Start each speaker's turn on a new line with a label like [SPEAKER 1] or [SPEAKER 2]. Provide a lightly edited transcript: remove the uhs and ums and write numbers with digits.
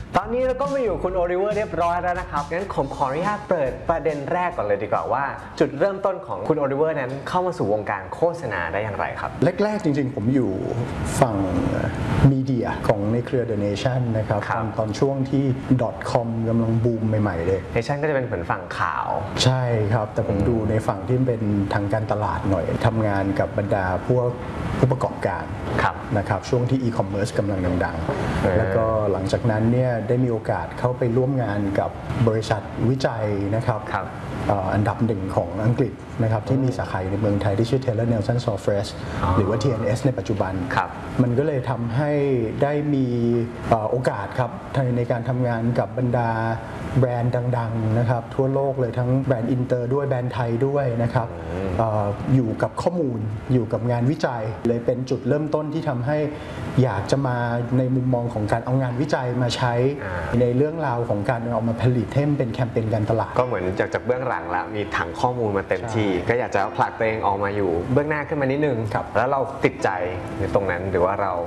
[SPEAKER 1] ตอนนี้เราก็มาอยู่คุณโอลิเวอร์เรียบร้อยแล้วนะครับงั้นผมขออนุญาตเปิดประเด็นแรกก่อนเลยดีกว่าว่าจุดเริ่มต้นของคุณโอลิเวอร์นั้นเข้ามาสู่วงการโฆษณาได้อย่างไรครับ
[SPEAKER 2] แรกๆจริงๆผมอยู่ฝั่งมีเดียของในเครือ The Nation นะครับตอนช่วงที่ .com กำลังบูมใหม่ๆเลย
[SPEAKER 1] Nation ก็จะเป็นเหมือนฝั่งข่าว
[SPEAKER 2] ใช่ครับแต่ผมดูในฝั่งที่เป็นทางการตลาดหน่อยทำงานกับบรรดาพวกผู้ประกอบการนะครับช่วงที่ e-commerce กำลังดังๆแล้วก็หลังจากนั้นเนี่ยได้มีโอกาสเข้าไปร่วมงานกับบริษัทวิจัยนะครับอันดับหนึ่งของอังกฤษนะครับที่มีสาขาในเมืองไทยที่ชื่อ Taylor Nelson Southwest หรือว่า TNS ในปัจจุบันมันก็เลยทำให้ได้มีโอกาสครับในการทำงานกับบรรดาแบรนด์ดังๆนะครับทั่วโลกเลยทั้งแบรนด์อินเตอร์ด้วยแบรนด์ไทยด้วยนะครับอยู่กับข้อมูลอยู่กับงานวิจัยเลยเป็นจุดเริ่มต้นที่ทำให้อยากจะมาในมุมมองของการเอางานวิจัยมาใช้ในเรื่องราวของการเอามาผลิตให้มันเป็นแคมเปญการตลาด
[SPEAKER 1] ก็เหมือนจากเบื้องหลังแล้วมีถังข้อมูลมาเต็มที่ก็อยากจะผลักตัวเองออกมาอยู่เบื้องหน้าขึ้นมานิดนึงแล้วเราติดใจในตรงนั้นหรือว่าเรา